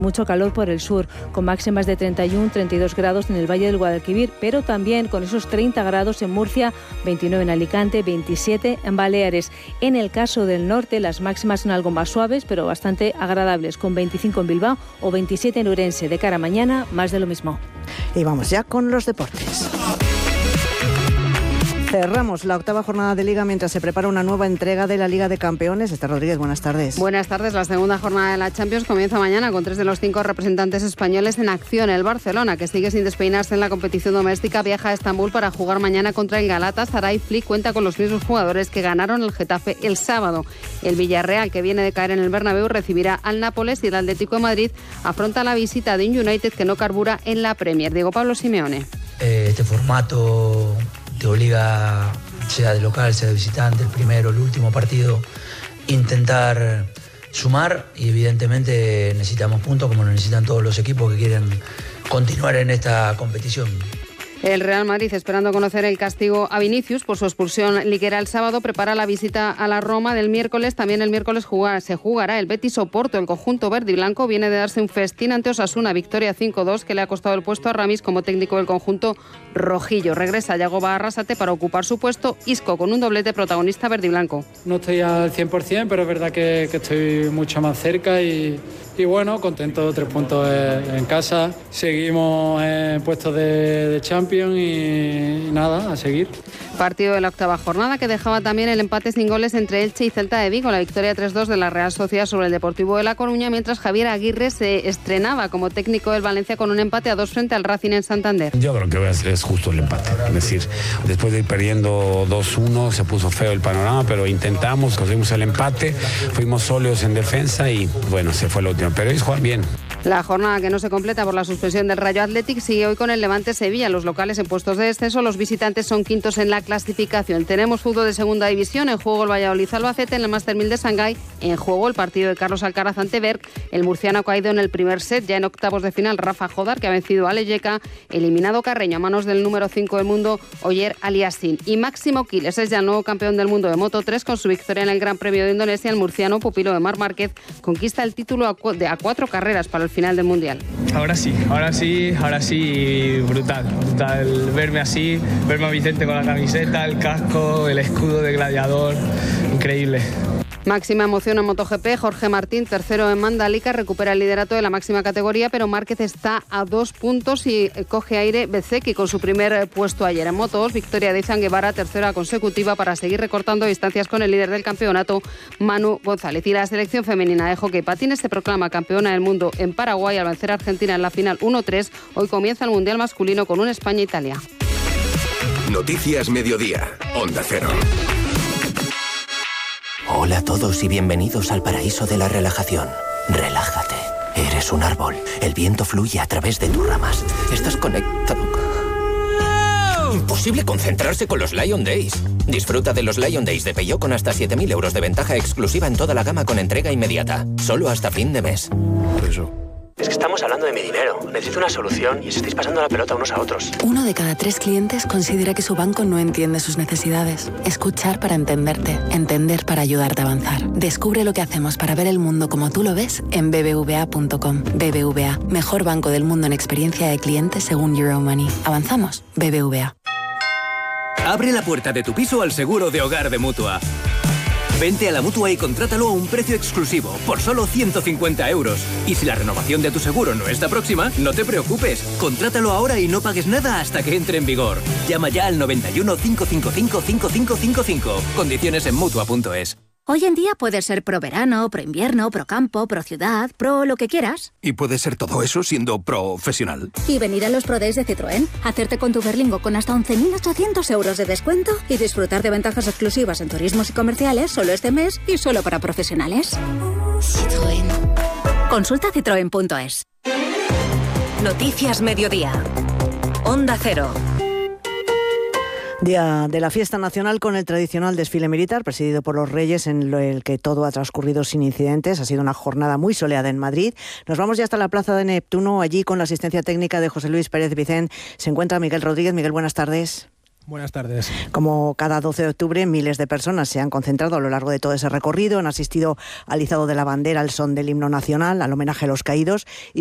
Mucho calor por el sur, con máximas de 31-32 grados en el Valle del Guadalquivir, pero también con esos 30 grados en Murcia, 29 en Alicante, 27 en Baleares. En el caso del norte, las máximas son algo más suaves, pero bastante agradables, con 25 en Bilbao o 27 en Ourense. De cara a mañana, más de lo mismo. Y vamos ya con los deportes. Cerramos la 8ª jornada de Liga mientras se prepara una nueva entrega de la Liga de Campeones. Esther Rodríguez, buenas tardes. Buenas tardes. La segunda jornada de la Champions comienza mañana con 3 de los 5 representantes españoles en acción. El Barcelona, que sigue sin despeinarse en la competición doméstica, viaja a Estambul para jugar mañana contra el Galatasaray. Flick cuenta con los mismos jugadores que ganaron el Getafe el sábado. El Villarreal, que viene de caer en el Bernabéu, recibirá al Nápoles, y el Atlético de Madrid afronta la visita de un United que no carbura en la Premier. Diego Pablo Simeone. Este formato te obliga, sea de local, sea de visitante, el primero, el último partido, intentar sumar, y evidentemente necesitamos puntos como lo necesitan todos los equipos que quieren continuar en esta competición. El Real Madrid, esperando conocer el castigo a Vinicius por su expulsión liguera el sábado, prepara la visita a la Roma del miércoles. También el miércoles se jugará el Betis-Oporto. El conjunto verde y blanco viene de darse un festín ante Osasuna, victoria 5-2 que le ha costado el puesto a Ramis como técnico del conjunto rojillo. Regresa Yagoba Arrasate para ocupar su puesto. Isco con un doblete, protagonista verde y blanco. No estoy al 100%, pero es verdad que estoy mucho más cerca y bueno, contento de 3 puntos en casa. Seguimos en puestos de Champions y nada, a seguir. Partido de la 8ª jornada que dejaba también el empate sin goles entre Elche y Celta de Vigo, la victoria 3-2 de la Real Sociedad sobre el Deportivo de La Coruña, mientras Javier Aguirre se estrenaba como técnico del Valencia con un empate a 2 frente al Racing en Santander. Yo creo que es justo el empate, es decir, después de ir perdiendo 2-1 se puso feo el panorama, pero intentamos, conseguimos el empate, fuimos sólidos en defensa y bueno, se fue la última, pero ellos juegan bien. La jornada, que no se completa por la suspensión del Rayo Athletic, sigue hoy con el Levante Sevilla. Los locales en puestos de descenso, los visitantes son quintos en la clasificación. Tenemos fútbol de segunda división, en juego el Valladolid Albacete, en el Master 1000 de Shanghái, en juego el partido de Carlos Alcaraz ante Berg. El murciano ha caído en el primer set, ya en octavos de final Rafa Jodar, que ha vencido a Leyeka, eliminado Carreño a manos del número 5 del mundo, Oyer Aliassime. Y Máximo Quiles es ya el nuevo campeón del mundo de Moto 3, con su victoria en el Gran Premio de Indonesia. El murciano, pupilo de Marc Márquez, conquista el título a 4 carreras para el final del Mundial. Ahora sí, brutal verme así, verme a Vicente con la camiseta, el casco, el escudo de gladiador, increíble. Máxima emoción en MotoGP. Jorge Martín, tercero en Mandalika, recupera el liderato de la máxima categoría, pero Márquez está a 2 puntos y coge aire Bezzecchi con su primer puesto ayer. En Moto2, victoria de Izan Guevara, tercera consecutiva, para seguir recortando distancias con el líder del campeonato, Manu González. Y la selección femenina de hockey patines se proclama campeona del mundo en Paraguay al vencer a Argentina en la final 1-3. Hoy comienza el Mundial masculino con un España-Italia. Noticias Mediodía, Onda Cero. Hola a todos y bienvenidos al paraíso de la relajación. Relájate. Eres un árbol. El viento fluye a través de tus ramas. Estás conectado. Imposible concentrarse con los Lion Days. Disfruta de los Lion Days de Peugeot con hasta 7.000 euros de ventaja exclusiva en toda la gama con entrega inmediata. Solo hasta fin de mes. Es que estamos hablando de mi dinero. Necesito una solución y os estáis pasando la pelota unos a otros. 1 de cada 3 clientes considera que su banco no entiende sus necesidades. Escuchar para entenderte. Entender para ayudarte a avanzar. Descubre lo que hacemos para ver el mundo como tú lo ves en bbva.com. BBVA, mejor banco del mundo en experiencia de clientes según Euromoney. ¿Avanzamos? BBVA. Abre la puerta de tu piso al seguro de hogar de Mutua. Vente a la Mutua y contrátalo a un precio exclusivo, por solo 150 euros. Y si la renovación de tu seguro no está próxima, no te preocupes. Contrátalo ahora y no pagues nada hasta que entre en vigor. Llama ya al 91 555 5555. Condiciones en Mutua.es. Hoy en día puedes ser pro verano, pro invierno, pro campo, pro ciudad, pro lo que quieras. Y puedes ser todo eso siendo profesional. Y venir a los Pro Days de Citroën, hacerte con tu Berlingo con hasta 11.800 euros de descuento y disfrutar de ventajas exclusivas en turismos y comerciales solo este mes y solo para profesionales. Citroën. Consulta citroen.es. Noticias Mediodía. Onda Cero. Día de la fiesta nacional con el tradicional desfile militar presidido por los Reyes, en el que todo ha transcurrido sin incidentes. Ha sido una jornada muy soleada en Madrid. Nos vamos ya hasta la Plaza de Neptuno. Allí, con la asistencia técnica de José Luis Pérez Vicent, se encuentra Miguel Rodríguez. Miguel, buenas tardes. Buenas tardes. Como cada 12 de octubre, miles de personas se han concentrado a lo largo de todo ese recorrido, han asistido al izado de la bandera, al son del himno nacional, al homenaje a los caídos.